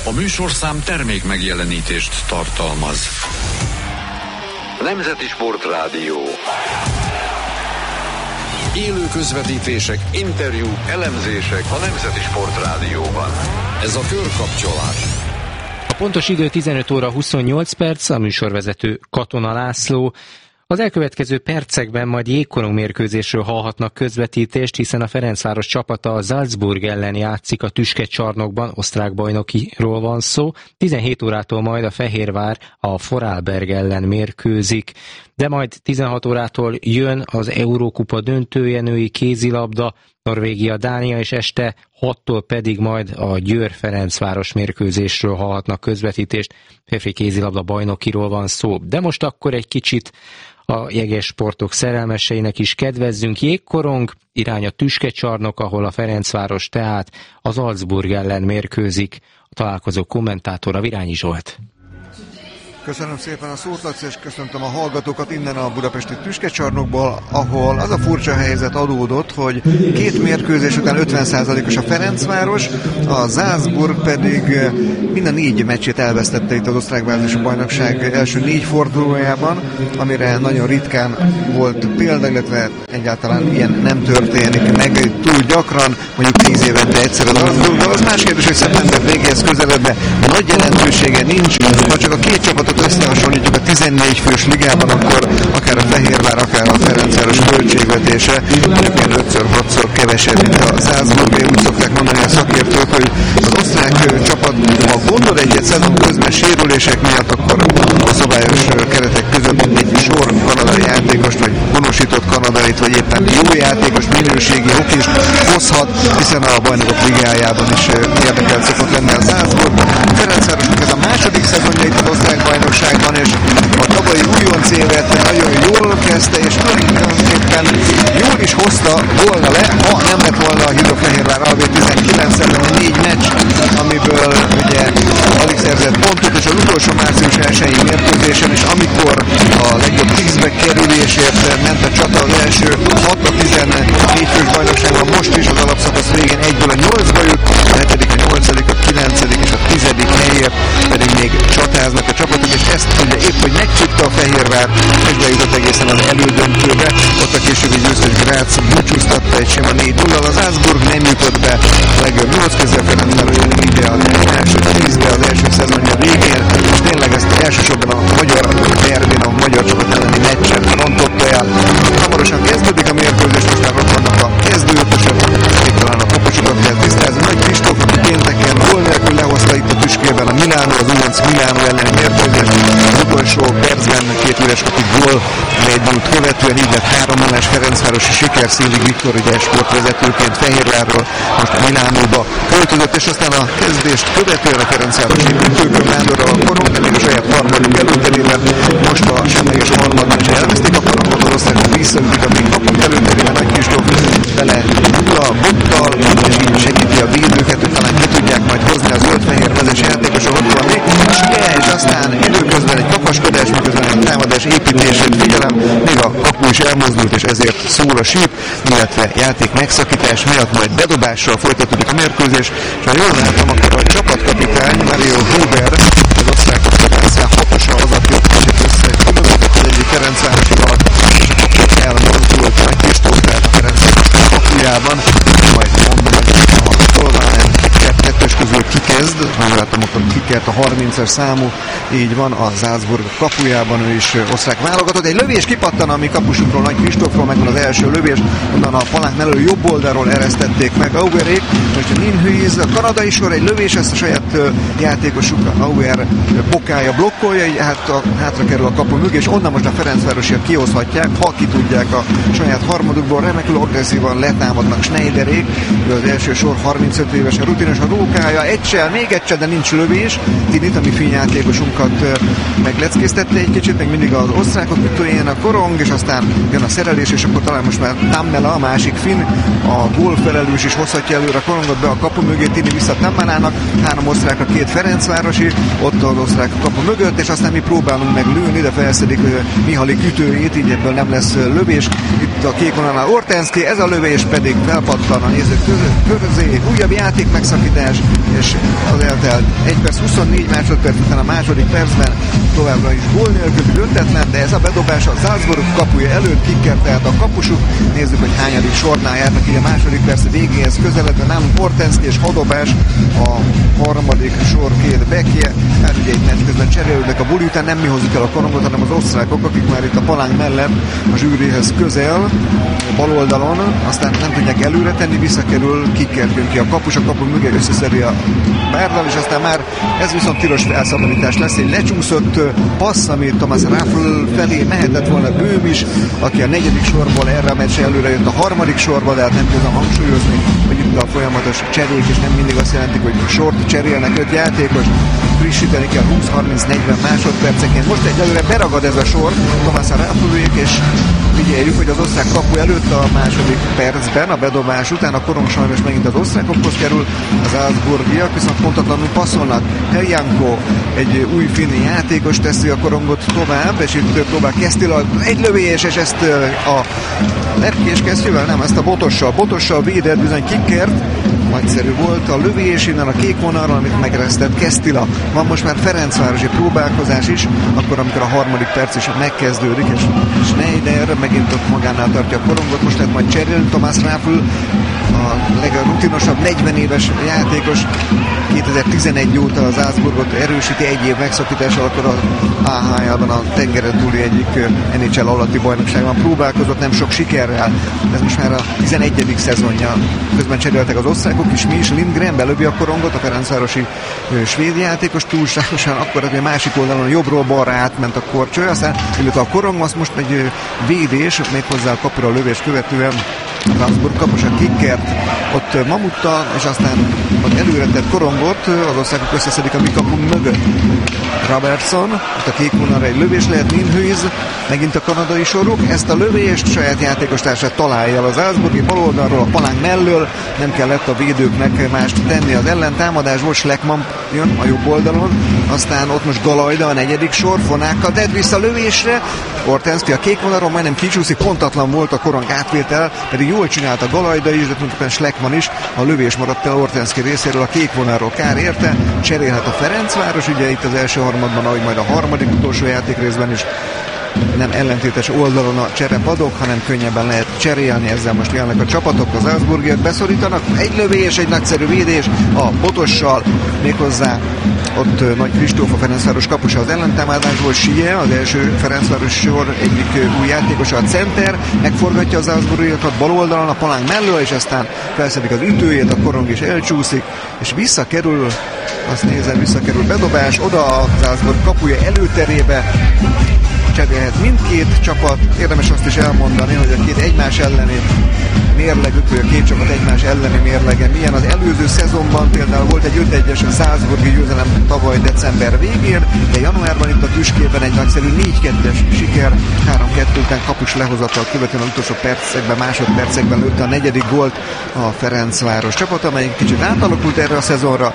A műsorszám termék megjelenítést tartalmaz. Nemzeti Sportrádió. Élő közvetítések, interjúk, elemzések a Nemzeti Sportrádióban. Ez a Körkapcsolás. A pontos idő 15 óra 28 perc, a műsorvezető Katona László. Az elkövetkező percekben majd jégkorong mérkőzésről hallhatnak közvetítést, hiszen a Ferencváros csapata a Salzburg ellen játszik a Tüskecsarnokban, osztrák bajnokiról van szó. 17 órától majd a Fehérvár a Vorarlberg ellen mérkőzik, de majd 16 órától jön az Eurókupa döntője, női kézilabda, Norvégia, Dánia, és este 6-tól pedig majd a Győr-Ferencváros mérkőzésről hallhatnak közvetítést. Férfi kézilabda bajnokiról van szó. De most akkor egy kicsit a jeges sportok szerelmeseinek is kedvezzünk. Jégkorong, irány a Tüskecsarnok, ahol a Ferencváros tehát az Salzburg ellen mérkőzik. A találkozó kommentátora Virányi Zsolt. Köszönöm szépen a szót, Laci, és köszöntöm a hallgatókat innen a budapesti Tüskecsarnokból, ahol az a furcsa helyzet adódott, hogy két mérkőzés után 50%-os a Ferencváros, a Salzburg pedig minden 4 meccsét elvesztette itt az osztrák bázisú bajnokság első 4 fordulójában, amire nagyon ritkán volt példa, illetve egyáltalán ilyen nem történik meg túl gyakran, mondjuk 10 évente egyszer az Salzburgban. Az más kérdés, hogy szeptember végéhez közeledve nagy jelentősége nincs, ha csak a két csapatot összehasonlítjuk a 14 fős ligában, akkor akár a Fehérvár, akár a Ferencváros költségvetése mondjuk 5-6-szor kevesebb, mint a Salzburg. Úgy szokták mondani a szakértők, hogy az osztrák csapat, ha gondol egy szezon közben sérülések miatt, akkor a szabályos keretek között egy sor kanadai játékost, vagy honosított kanadait, vagy éppen jó játékos, minőségi hokist hozhat, hiszen a Bajnokok Ligájában is érdekelt szokott lenni a Salzburg. A Ferencvárosnak ez a második szezonja itt az osztrák bajnokságban, és a tavalyi újonc évet nagyon jól kezdte, és tulajdonképpen jól is hozta volna le, ha nem lett volna a Hidrofehérvár Alvé 19-ben 4 meccs, amiből ugye alig szerzett pontot, és az utolsó március 1-i mérkőzésen, és amikor a legjobb 10-be kerülésért ment a csata az első 6-14 fős bajnokságban, most is az alapszakasz végén 1-ből a 8-ba jut, a 7., a 8., a 9. és a 10. helyért pedig még csatáznak a csapatok, és ezt ugye épp, hogy megcsukta a Fehérvár, és bejutott egészen az elődöntőbe, ott a későbbi győztes Grác búcsúztatta egy sima 4-0-al, az Salzburg nem jutott be a legjobb 8 közé, a Ferencváros ide az első 10-be az első szezonja végén, és tényleg ezt elsősorban a magyar derbén, a magyar csapat elleni meccsen rontotta el. Hamarosan kezdődik a mérkőzés, most már ott vannak a kezdőötösök, itt talán a kapusokat kell tisztázni. Nagy Kristóf, aki pénteken gól nélkül lehozta itt a Tüskében a Milánó, az újonc Milánó elleni mérkőzés. Az utolsó percben 2 üres kapu gól együtt követően, így lett 3-0-es Ferencvárosi siker. Szélig Viktor ugye sportvezetőként Fehérvárról most a Milánóba költözött, és aztán a kezdést követően a Ferencvárosi ütőkön vándorol a korong, de még a saját harmadik előterében most a semleges harmadban is elvesztik a korongot, az osztrákok visszaütik a még kapunk előterében. Nagy Kristóf vele nulla bottal, és így segíti a védőket, hogy talán ki tudják majd hozni a zöld-fehér vezes játékosok, ott van még, és aztán időközben egy kapaskodás, miközben a támadás építését figyelem, még a kapu is elmozdult, és ezért szól a síp, illetve játék megszakítás miatt majd bedobással folytatódik a mérkőzés, és ha jól láttam, akkor a csapatkapitány Mario Huber, az osztrákok Ferencváros 6-osra hozatja, kicsit össze, az egyik Ferencvárosival, és a kapu elmozdult Nagy Kristóf, tehát a Ferencváros kapujában, majd mondom, hogy a Tolván kettős közül kikezd, nem láttam, akkor kikert a 30-as számú, így van, a Salzburg kapujában, ő is osztrák válogatott. Egy lövés kipattan a mi kapusunkról, Nagy Kristófról, megvan az első lövés, onnan a palánk mellől jobb oldalról eresztették meg Auerék, most Ninhuiz, a kanadai sor, egy lövés, ezt a saját játékosuk, Auer bokája blokkolja, így hátra kerül a kapu mögé, és onnan most a Ferencvárosiak kihozhatják, ha ki tudják a saját harmadukból, remekül agresszívan letámadnak Schneiderék, az első sor 35 éves, a rutinos a rókája, még egyszer, de nincs lövés. Tinit, a mi fényjátékosunkat megleckéztette egy kicsit, még mindig az osztrákok ütőjén a korong, és aztán jön a szerelés, és akkor talán most már Tammela, a másik finn, a gólfelelős is hozhatja előre a korongot be a kapu mögé, Tini vissza Tammelának, 3 osztrák, a 2 ferencvárosi, ott az osztrák a kapu mögött, és aztán mi próbálunk meg lőni, de felszedik Mihalik ütőjét, így ebből nem lesz lövés. Itt a kék vonalnál Ortenszki, ez a lövés pedig felpattan a nézők közé, újabb játék megszakítás, és és az eltelt 1 perc 24 másodperc után a második percben továbbra is gól nélkül döntetlen, de ez a bedobás a Salzburg kapuja előtt, kicker tehát a kapusuk. Nézzük, hogy hányadik sornál járnak, így a második perc végéhez közeledve nálunk Portenszki és Hadobás a harmadik sor két bekje. Hát ugye itt meccs közben cserélődnek a buli után, nem mi hozzuk el a korongot, hanem az osztrákok, akik már itt a palánk mellett a zsűrihez közel, bal oldalon, aztán nem tudják előre tenni, visszakerül, kicker jön ki a kapus, a kapu mögé összeszedi a bárdal, és aztán már ez viszont tilos felszabadítás lesz, egy lecsúszott passz, ami Thomas Raffl felé mehetett volna bőm is, aki a negyedik sorból erre a meccsre előre jött a harmadik sorba, de hát nem tudom hangsúlyozni, hogy itt a folyamatos cserék, és nem mindig azt jelentik, hogy sort cserélnek 5 játékos, frissíteni kell 20-30-40 másodperceként. Most egyelőre beragad ez a sor Thomas Rafflék, és figyeljük, hogy az osztrák kapu előtt a második percben, a bedobás után a korong sajnos megint az osztrákokhoz kerül, az Salzburgiak viszont pontatlanul passzolnak. Helyanko, egy új finn játékos teszi a korongot tovább, és itt próbál Kesztila egy lövés, és ezt a lepkés kesztyűvel, nem, ezt a botossal védett, bizony kickert. Nagyszerű volt a lövés innen a kék vonalról, amit megresztett Kesztila. Van most már ferencvárosi próbálkozás is, akkor amikor a harmadik perc is megkezdődik, és Schneider megint ott magánál tartja a korongot, most lehet majd cserél Thomas Raffl, a legrutinosabb 40 éves játékos, 2011 óta az Salzburgot erősíti, egy év megszakítással, akkor az AHL-ban a tengeren túli egyik NHL alatti bajnokságban próbálkozott, nem sok sikerrel. Ez most már a 11. szezonja. Közben cseréltek az osztrákok is, mi is. Lindgren belövi a korongot, a ferencvárosi svéd játékos túlságosan, akkor a másik oldalon jobbról balra átment a korcsolya, aztán illetve a korong, az most egy védés, méghozzá a kapura lövés követően a Salzburg kapusa kickert ott Mamuttal, és aztán ott előre tett korongot az osztrákok összeszedik a mi kapunk mögött. Robertson, ott a kék vonalra egy lövés lehet, Minhuiz, megint a kanadai soruk, ezt a lövést saját játékostársát találja el az Salzburgi bal oldalról, a palánk mellől, nem kellett a védőknek mást tenni az ellentámadásból, Schleckmann jön a jobb oldalon, aztán ott most Galajda a negyedik sor, Fonákkal tett vissza lövésre, Portenszki a kék vonalról majdnem kicsúszik, pontatlan volt a korong átvétel, pedig jól csinálta Galajda is, de tulajdonképpen Schleckmann is, a lövés maradt el Portenszki részéről a kék vonalról, kár érte, cserélhet a Ferencváros, ugye itt az első harmadban, ahogy majd a harmadik utolsó játékrészben is nem ellentétes oldalon a cserepadok, hanem könnyebben lehet cserélni, ezzel most jönnek a csapatok, az Salzburgiak beszorítanak, egy lövés, egy nagyszerű védés a Botossal, méghozzá ott Nagy Kristóf, a Ferencváros kapusa az ellentámadásból, Sie, az első Ferencváros sor egyik új játékosa, a center, megforgatja az Salzburgiakat bal oldalon a palánk mellől, és aztán felszedik az ütőjét, a korong is elcsúszik, és visszakerül, azt nézem, visszakerül bedobás, oda a Salzburg kapuja előterébe, cserélhet mindkét csapat. Érdemes azt is elmondani, hogy a két egymás elleni mérlegük, vagy a két csapat egymás elleni mérlege milyen. Az előző szezonban például volt egy 5-1-es a Salzburgi győzelem tavaly december végén, de januárban itt a Tüskében egy nagyszerű 4-2-es siker, 3-2 után kapus lehozatal követően az utolsó percekben, másodpercekben lőtte a negyedik gólt a Ferencváros csapat, amely kicsit átalakult erre a szezonra,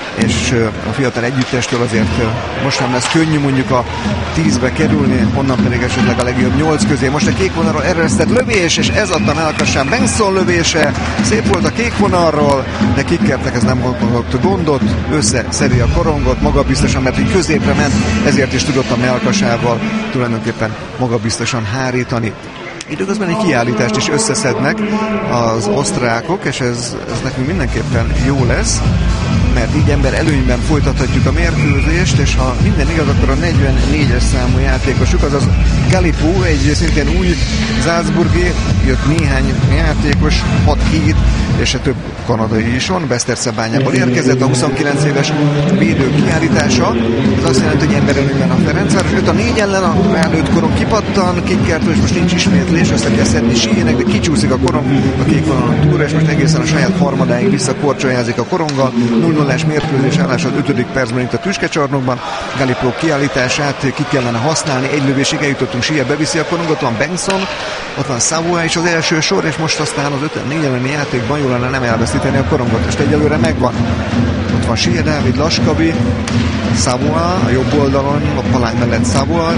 és a fiatal együttestől azért most nem lesz könnyű mondjuk a 10-be kerülni, onnan pedig esetleg a legjobb 8 közé. Most a kék vonalról eresztett lövés, és ez adta melkassán Bengtson lövése, szép volt a kék vonalról, de kickertek, ez nem okozott gondot, összeszedi a korongot magabiztosan, mert így középre ment, ezért is tudott a melkasával tulajdonképpen magabiztosan hárítani. Időközben egy kiállítást is összeszednek az osztrákok, és ez nekünk mindenképpen jó lesz, mert így ember előnyben folytathatjuk a mérkőzést, és ha minden igaz, akkor a 44-es számú játékosuk, azaz Galipó, egy szintén új Salzburgi, jött néhány játékos, 6-7, és több kanadai is van, Beszterszebányából érkezett, a 29 éves védő kiállítása, ez azt jelenti, hogy ember előnyben a Ferencváros, 5-4 ellen a rálőtt korong kipattan, kickertől, és most nincs ismétlés, össze kell szedni Siének, de kicsúszik a korong a kék vonalon túlra, és most egészen a saját harmadáig visszakorcsolyázik a koronggal, 0-0-es mérkőzés állás az 5. percben itt a Tüskecsarnokban, Galipó kiállítását ki kellene használni, egy lövésig eljutottunk, Sie beviszi a korongot, ott van Bengtson, ott van Savoie is az első sor, és most aztán az 5-4 elleni játékban jól lenne nem elveszíteni a korongot, és egyelőre megvan. Ott van Sie Dávid, Laskavi, Savoie, a jobb oldalon, a palánk mellett Savoie,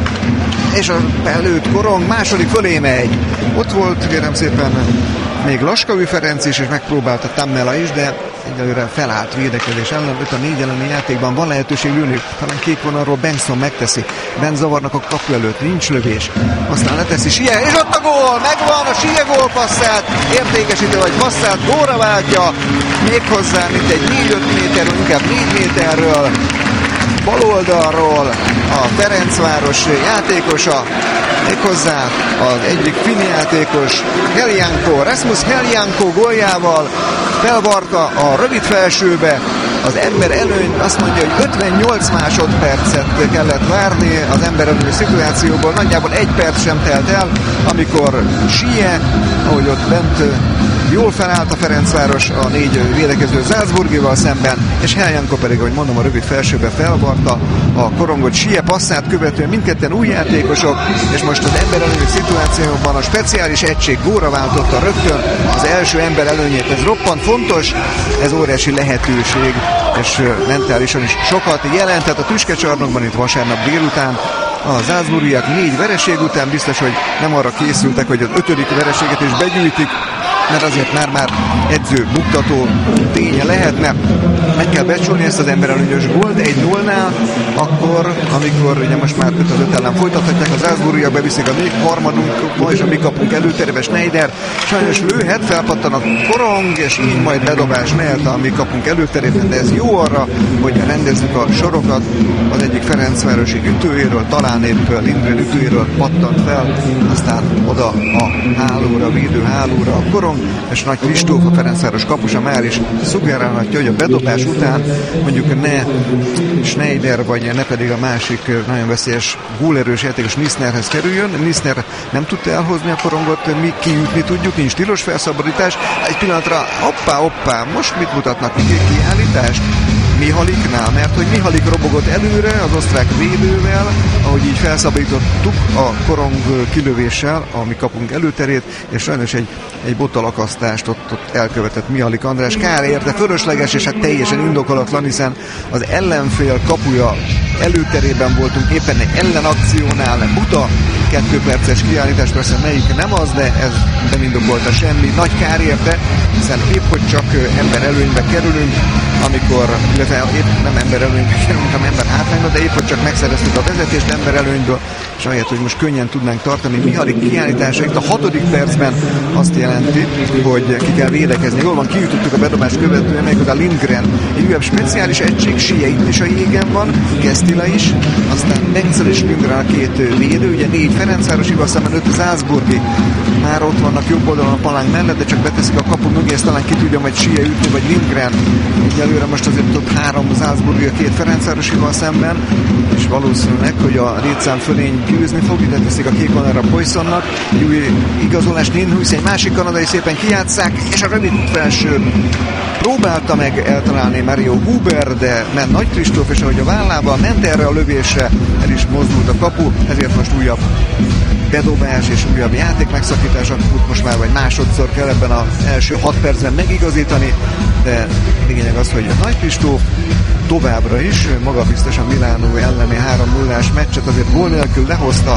és a belőtt korong második fölé megy. Ott volt, kérem szépen, még Laskavi Ferenc is, és megpróbálta Tammela is, de egyelőre felállt védekezés ellen, 5-4 elleni játékban van lehetőség lőni, talán kék vonalról Bengtson megteszi, bent zavarnak a kapu előtt, nincs lövés, aztán leteszi Sie, és ott a gól, megvan a Sie gólpasszát, értékesítő vagy passzát, gólra váltja, méghozzá mint egy 4-5 méterről, inkább 4 méterről, bal oldalról a Ferencváros játékosa, méghozzá az egyik finn játékos Helianko, Rasmus Helianko góljával felvarta a rövid felsőbe az ember előny, azt mondja, hogy 58 másodpercet kellett várni az ember előny szituációból, nagyjából 1 perc sem telt el, amikor Sie, ahogy ott bent jól felállt a Ferencváros a 4 védekező Salzburgival szemben, és Helianko pedig, ahogy mondom, a rövid felsőbe felvarta a korongot Sie passzát követően, mindketten új játékosok, és most az ember előny szituációban a speciális egység gólra váltotta rögtön az első ember előnyét. Ez roppant fontos, ez óriási lehetőség, és mentálisan is sokat jelentett a Tüskecsarnokban itt vasárnap délután. A Salzburgiak 4 vereség után biztos, hogy nem arra készültek, hogy az 5. vereséget is begyűjtik, mert azért már edző buktató ténye lehetne. Meg kell becsülni ezt az emberelőnyös gólt 1-0-nál, akkor, amikor ugye most már 5-5 ellen folytathatják, az Salzburgiak beviszik a még harmadunkba, és a mi kapunk előterve Schneider. Sajnos lőhet, felpattan a korong, és így majd bedobás lehet a mi kapunk előterében, de ez jó arra, hogy rendezzük a sorokat. Az egyik Ferencvárosi ütőjéről, talán épp Lindgren ütőjéről pattant fel, aztán oda a hálóra, védőhálóra a korong, és Nagy Kristóf, a Ferencváros kapusa már is szuggerálhatja, hogy a bedobás után mondjuk ne Schneider, vagy ne pedig a másik nagyon veszélyes gólerős játékos Nisnerhez kerüljön. Nisner nem tudta elhozni a korongot, mi kijutni tudjuk, nincs tilos felszabadítás. Egy pillanatra, hoppá, most mit mutatnak, kiállítást? Mihaliknál, mert hogy Mihalik robogott előre az osztrák védővel, ahogy így felszabadítottuk a korong kilövéssel, ami kapunk előterét, és sajnos egy botalakasztást ott elkövetett Mihalik András. Kár érte, fölösleges, és hát teljesen indokolatlan, hiszen az ellenfél kapuja előterében voltunk, éppen egy ellenakciónál, buta 2 perces kiállítás, persze melyik nem az, de ez nem indokolta semmi. Nagy kár érte, hiszen épp hogy csak ember előnybe kerülünk, amikor, illetve épp nem ember előnybe kerülünk, hanem ember hátrányba, de épp hogy csak megszereztük a vezetést ember előnyből, és ahelyett, hogy most könnyen tudnánk tartani. Mihalik kiállítása itt a 6. percben azt jelenti, hogy ki kell védekezni. Jól van, kijutottuk a bedobást követően, melyik a Lindgren. Egy újabb speciális egység, Sie itt is a jégen van, Kestila is, aztán Bengtson és Lindgren a 2 védő, ugye 4 Ferencvárosival szemben 5 Salzburgi. Már ott vannak jobb oldalon a palánk mellett, de csak beteszik a kapu mögé, ezt talán ki tudja majd Sie ütni, vagy Lindgren. Egyelőre most azért ott 3 Salzburgi a 2 Ferencvárosival szemben, és valószínűleg, hogy a létszám fölény győzni fog, ide teszik a kék vonalra Poissonnak. Új igazolás Ninhuis, egy másik kanadai szépen kijátsszák, és a rövid felső próbálta meg eltalálni Mario Huber, de ment Nagy Kristóf, és ahogy a vállával ment erre a lövésre, el is mozdult a kapu, ezért most újabb bedobás és újabb játék megszakítás, akkor most már vagy másodszor kell ebben az első 6 percben megigazítani, de lényeg az, hogy a Nagy Kristóf továbbra is magabiztosan Milánó elleni 3-0-ás meccset azért gól nélkül lehozta,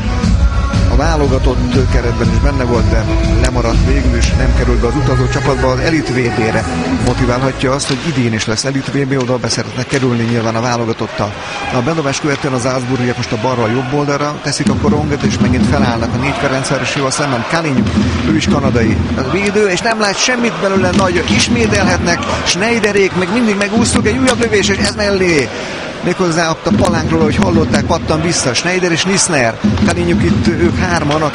a válogatott keretben is benne volt, de lemaradt végül is, nem került be az utazó csapatba, az Elit VB-re motiválhatja azt, hogy idén is lesz Elit VB, oda be szeretnek kerülni nyilván a válogatottal. A bedobás követően az Salzburgiak most a balra jobb oldalra teszik a korongot, és megint felállnak a 4 Ferencvárosival szemben. Kalinyuk, ő is kanadai védő, és nem lát semmit belőle, nagy ismételhetnek, Schneiderék, meg mindig megúsztuk, egy újabb lövés, és ez mellé. Méghozzá ott a palánkról, ahogy hallották, pattan vissza Schneider és Nisner. Kalinyuk itt ők 3-an,